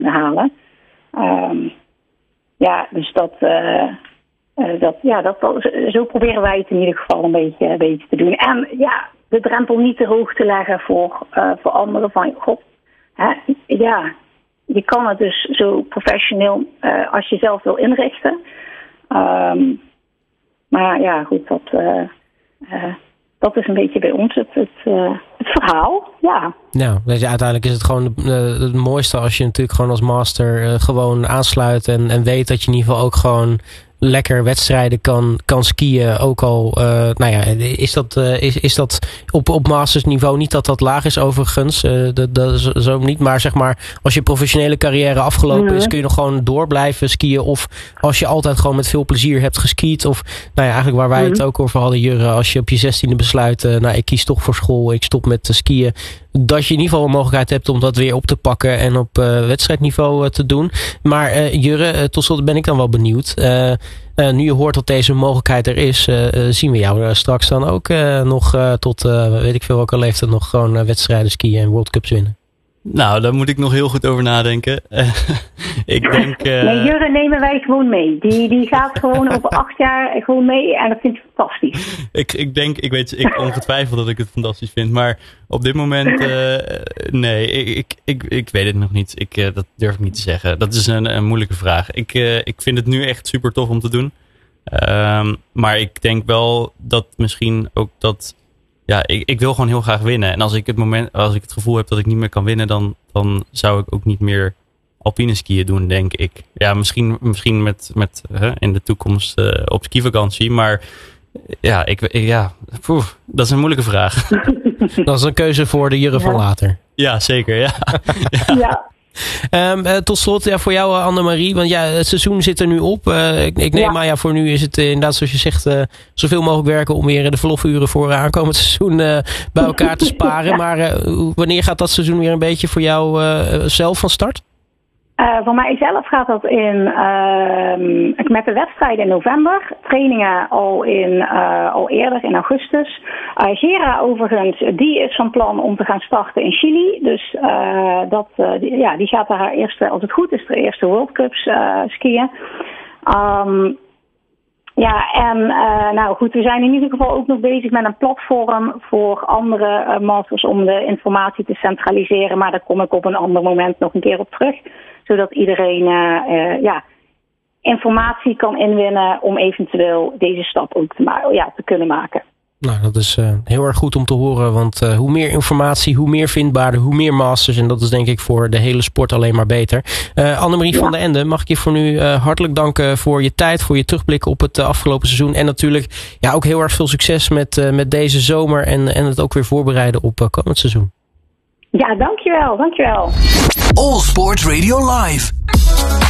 halen. Dus zo proberen wij het in ieder geval een beetje te doen. En ja, de drempel niet te hoog te leggen voor anderen van, god, je kan het dus zo professioneel als je zelf wil inrichten. Maar ja, goed, dat is een beetje bij ons het verhaal, ja. Nou, dus uiteindelijk is het gewoon het mooiste als je natuurlijk gewoon als master gewoon aansluit en weet dat je in ieder geval ook gewoon lekker wedstrijden kan skiën. Ook al, is dat op mastersniveau niet dat laag is overigens. Dat is zo niet. Maar zeg maar, als je professionele carrière afgelopen is, kun je nog gewoon door blijven skiën. Of als je altijd gewoon met veel plezier hebt geskiet. Of eigenlijk waar wij het ook over hadden, Jurre. Als je op je 16e besluit, ik kies toch voor school. Ik stop met skiën. Dat je in ieder geval een mogelijkheid hebt om dat weer op te pakken en op wedstrijdniveau te doen. Maar Jurre, tot slot ben ik dan wel benieuwd. Nu je hoort dat deze mogelijkheid er is, zien we jou straks dan ook nog tot weet ik veel welke leeftijd nog gewoon wedstrijden skiën en World Cups winnen? Nou, daar moet ik nog heel goed over nadenken. Ik denk... Nee, Jurre nemen wij gewoon mee. Die gaat gewoon over 8 jaar gewoon mee en dat vind ik fantastisch. Ik weet ongetwijfeld dat ik het fantastisch vind, maar op dit moment, nee, ik weet het nog niet. Dat durf ik niet te zeggen. Dat is een moeilijke vraag. Ik vind het nu echt super tof om te doen. Maar ik denk wel dat misschien ook dat... Ja, ik wil gewoon heel graag winnen. En als ik het gevoel heb dat ik niet meer kan winnen, dan zou ik ook niet meer alpine skiën doen, denk ik. Ja, misschien met in de toekomst op skivakantie. Maar dat is een moeilijke vraag. Dat is een keuze voor de Jurre van later. Ja, zeker. Ja. Tot slot voor jou, Annemarie, want het seizoen zit er nu op. Ik neem aan, voor nu is het inderdaad zoals je zegt zoveel mogelijk werken om weer de verlofuren voor aankomend seizoen bij elkaar te sparen. Maar wanneer gaat dat seizoen weer een beetje voor jou zelf van start? Voor mijzelf gaat dat met de wedstrijden in november. Trainingen al eerder in augustus. Gera overigens, die is van plan om te gaan starten in Chili. Dus die gaat haar eerste, als het goed is, de eerste World Cups skiën. We zijn in ieder geval ook nog bezig met een platform voor andere masters om de informatie te centraliseren. Maar daar kom ik op een ander moment nog een keer op terug. Zodat iedereen informatie kan inwinnen om eventueel deze stap ook te kunnen maken. Nou, dat is heel erg goed om te horen, want hoe meer informatie, hoe meer vindbaarder, hoe meer masters. En dat is denk ik voor de hele sport alleen maar beter. Annemarie van der Ende, mag ik je voor nu hartelijk danken voor je tijd, voor je terugblik op het afgelopen seizoen. En natuurlijk ook heel erg veel succes met deze zomer en het ook weer voorbereiden op komend seizoen. Ja, dankjewel. All Sports Radio Live.